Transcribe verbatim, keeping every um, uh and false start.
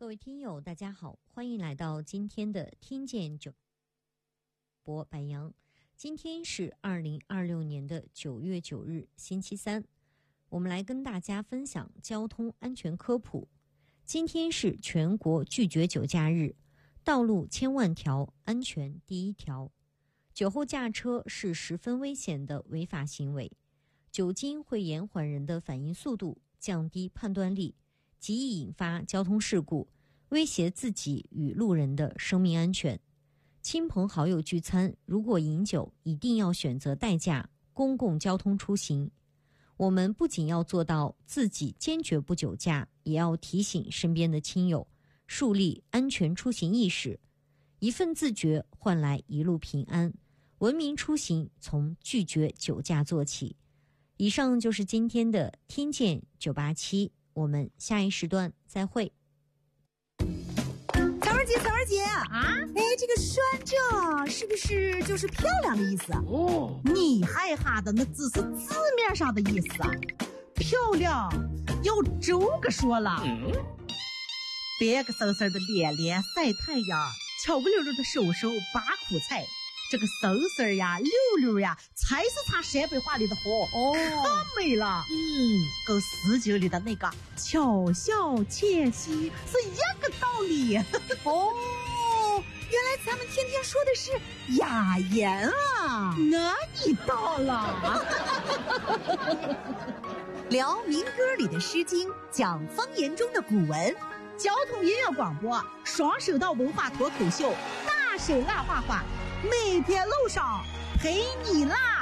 各位听友大家好，欢迎来到今天的听见九播白杨。今天是二零二六年的九月九日星期三，我们来跟大家分享交通安全科普。今天是全国拒绝酒驾日，道路千万条，安全第一条。酒后驾车是十分危险的违法行为，酒精会延缓人的反应速度，降低判断力，极易引发交通事故，威胁自己与路人的生命安全。亲朋好友聚餐，如果饮酒，一定要选择代驾公共交通出行。我们不仅要做到自己坚决不酒驾，也要提醒身边的亲友，树立安全出行意识。一份自觉换来一路平安，文明出行从拒绝酒驾做起。以上就是今天的听见九八七，我们下一时段再会。 曹二姐，曹二姐啊！ 哎，这个酸这是不是就是漂亮的意思？ 哦， 你害哈的那只是字面上的意思啊，漂亮要这个说了。 嗯， 别个嗖嗖的脸脸晒太阳，巧不溜溜的手手拔苦菜，这个嗖嗖呀溜溜呀才是他陕北话里的好哦，太美了。嗯，跟诗经里的那个巧笑倩兮是一个道理。哦，原来咱们天天说的是雅言啊，那你到了。聊民歌里的诗经，讲方言中的古文，交通音乐广播，双声道文化脱口秀，大声辣话话，每天路上陪你辣。